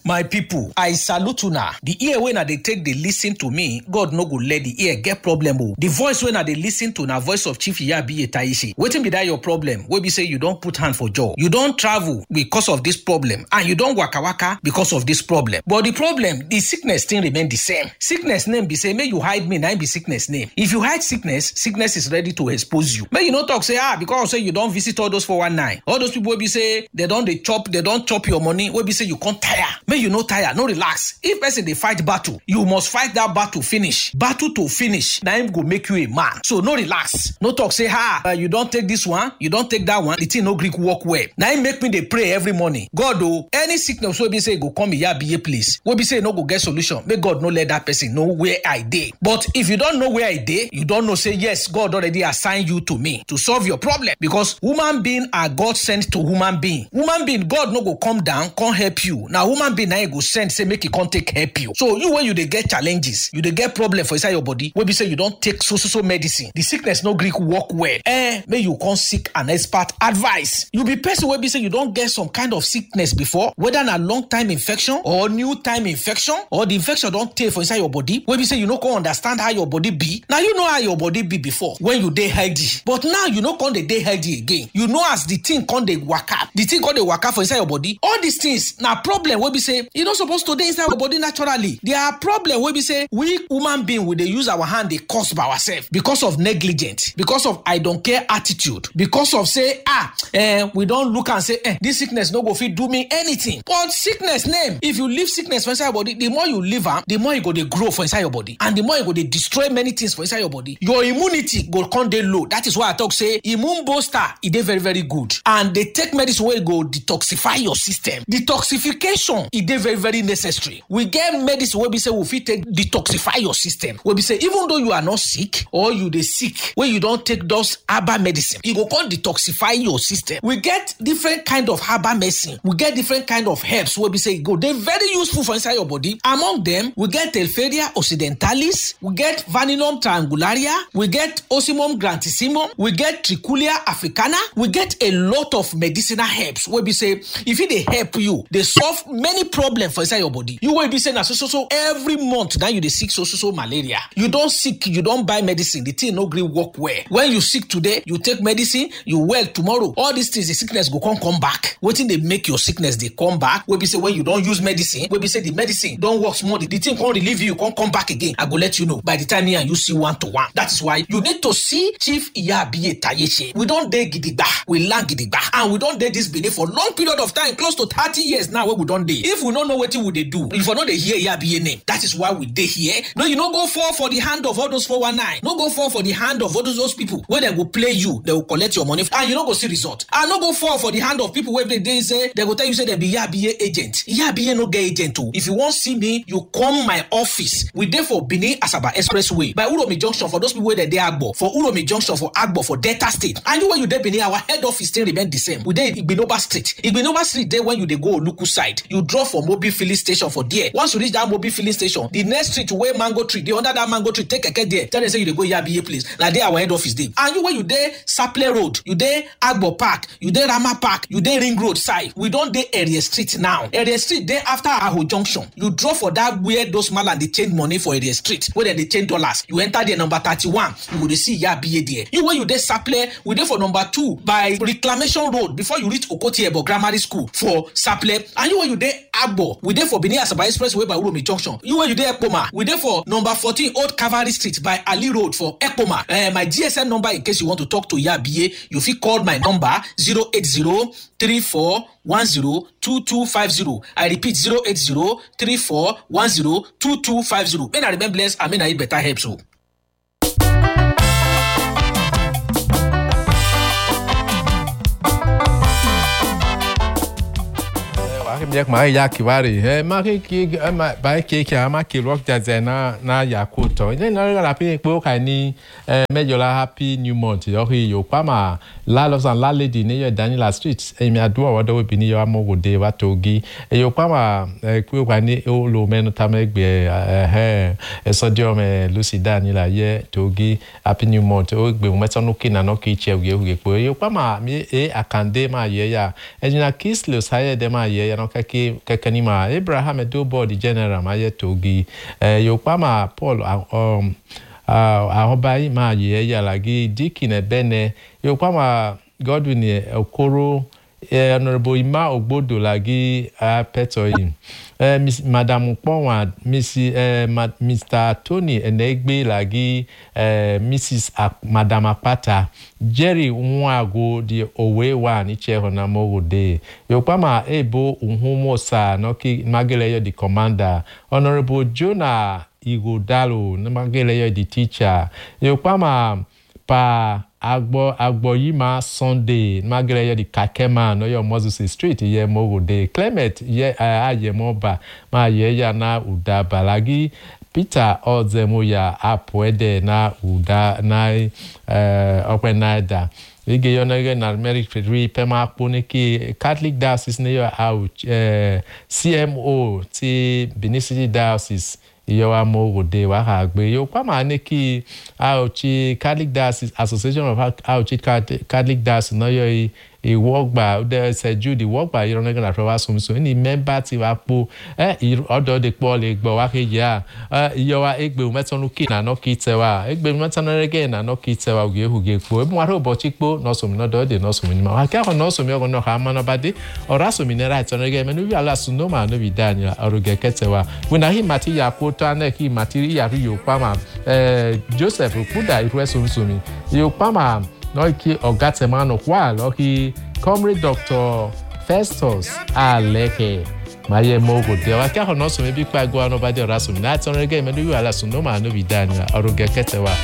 My people, I salute una. The ear when they take the listen to me, God no go let the ear get problem. The voice when they listen to na voice of Chief Iyabiye Taishi. Wetin be that your problem? Wey be say you don't put hand for jaw. You don't travel because of this problem, and you don't waka waka because of this problem. But the problem, the sickness still remain the same. Sickness name be say, may you hide me, na be sickness name. If you hide sickness, sickness is ready to expose you. May you not talk say because say you don't visit all those 419. All those people wey be say they don't chop your money. Wey be say you can't tire. May you no tire, no relax. If person they fight battle, you must fight that battle finish. Battle to finish. Now him go make you a man. So no relax. No talk say you don't take this one, you don't take that one. The thing no Greek work well. Now him make me they pray every morning. God any sickness wey be say go come here be a place. Wey be say no go get solution. May God no let that person know where I dey. But if you don't know where I dey, you don't know say yes, God already assigned you to me to solve your problem. Because human being are God sent to human being. Human being, God no go come down, can't help you. Now human being now go send say make it can't take help you. So you when you they get challenges, you they get problem for inside your body. When we say you don't take so medicine, the sickness no Greek work well. May you can't seek an expert advice. You be person where we say you don't get some kind of sickness before, whether a long time infection or new time infection, or the infection don't take for inside your body. When we say you no can understand how your body be. Now you know how your body be before when you dey healthy, but now you know can dey healthy again. You know as the thing can dey waka, the thing can dey waka for inside your body. All these things now problem where we say you not supposed to dey inside our body naturally. There are problem where we say we human being we dey use our hand they cause by ourselves because of negligence, because of I don't care attitude, because of say we don't look and say this sickness no go fit do me anything. But sickness name, if you leave sickness for inside your body, the more you leave the more you go dey grow for inside your body, and the more you go dey destroy many things for inside your body. Your immunity go come dey low. That is why I talk say immune booster it dey very very good, and they take medicine where go detoxify your system. Detoxification it dey very very necessary. We get medicine where we say we fit take detoxify your system. Where we say even though you are not sick or you dey sick, where you don't take those herbal medicine, it go come detoxify your system. We get different kind of herbal medicine. We get different kind of herbs where we say go they very useful for inside your body. Among them, we get Telferia occidentalis, we get Vaninum triangularia, we get Osimum grantissimum, we get Trichulia africana, we get a lot of medicinal herbs where we say if it they help you, they solve many problems for inside your body. You will be saying so every month now you they sick so malaria. You don't sick, you don't buy medicine, the thing no gree work well. When you sick today, you take medicine, you well tomorrow. All these things, the sickness go come back. Waiting they make your sickness they come back. Where we say when you don't use medicine, where we say the medicine don't work small, the thing can't relieve you, can't come back again. I go let you know by the time here and you see 1-to-1. That is why you need to see Chief Iyabiye Taishi. We don't dey gidigba, we land gidigba, and we don't dey this belief for long period of time, close to 30 years now. Where we don't dey. If we don't know what would they do, if we know they hear Iyabiye name, that is why we dey here. No, you don't go fall for the hand of all those 419. No go fall for the hand of all those people where they will play you, they will collect your money, and you don't go see result. And no go fall for the hand of people where they say they will tell you say they be Iyabiye agent. Iyabiye no get agent too. If you want see me, you come my office. We dey for Benin Asaba Expressway by Uromi Junction for those people where they Agbo, for Uromi Junction for Agbo for Delta State. And you when you dey Benin, our head office still remain the same. We dey Igbinoba Street. Igbinoba Street there when you dey go Oluku side, you drop for Mobil filling station for there. Once you reach that Mobil filling station, the next street where Mango Tree, they under that Mango Tree, take a there. Tell them say you dey go Iyabiye place. Like there our head office there. And you when you dey Saple Road, you dey Agbo Park, you dey Rama Park, you dey Ring Road side. We don't dey Area Street now. Area Street there after Aho Junction. You drop for that where those man and they change money for Area Street, where they change dollars. You enter there number 31. You will see Iyabiye there. You when you dey Saple, we dey for number 2 by Reclamation Road before you reach Okotiebo Grammar School for Saple. And you when you dey Agbo, we dey for Benin Asaba Expressway by Uromi Junction. You when you dey Ekpoma, we dey for number 14 Old Cavalry Street by Ali Road for Ekpoma. My GSM number in case you want to talk to Iyabiye, you fit call my number 08034102250. I repeat 08034102250. May I remain blessed and may I eat better help so. Biak mai ya kiwari mari ki ba ki ama ki rock jazena na yakuto ile na la pe po ka ni mejola happy new month yo kwa ma la los and la lady ni yo Daniela Street mi adu wa do bi ni yo amogode wa togi yo kwa ma ku kwa ni o lo menu ta megbe sodium Lucy Daniela ye togi happy new month o gbe mo metonu kina no ki che uge po yo kwa ma mi akande ma ye ya ejina kiss lo saye de ma ye ya no keke ni ma Abraham Edobo the general ma ye togi yo pa ma Paul ahobai ma ye ya lagi Dikin Ebene yo pa ma Godwin Okoro Honorable Ima Ogbodo lagi petoyin Madam Ukponwa Mr. Tony Enegbe lagi Mrs. Madam Apata Jerry Nwago di Owe wa ni che hona mogode Yopama ebo unhumosa noki mageleyo di commander Honorable Jonah Igodalo mageleyo di teacher Yopama pa agbo yima Sunday mageleyo di Kakema no yo Moses Street ye mogode Clement ye aye moba ma ye ya na udaba lagi Peter Ozemoya apwede na uda na openaida ige yonege na Mary Fredri pema poneki Catholic Diocese ne yo CMO ti Benin City Diocese yo amogode wa hagbe yo kwa maneki auchi Catholic Diocese Association of auchi Catholic Diocese no yo e work by there say Judy work by you no gonna travel so any member ti wa po odo de po le gbo wa ke ya yo wa egbe meton ki na no ki tewa egbe meton rege na no ki tewa uge huge po e mo wa bo ti po no so mi no do de no so mi ma wa ka no so mi no ha ma no bade ora so mi ne right on rege me no wi ala so no ma no bi daniel oruge ketewa we na hi mati ya po to na ki mati ya ri yo pa ma Joseph Okuda iru so mi yo pa ma no ki ogatemano kwa lo ki comrade Dr. Festus Aleke maye mogo de wa ka no so me bi pa go no ba de raso mi na ton rege me do yu ala so no ma no bi daniel oruge ketewa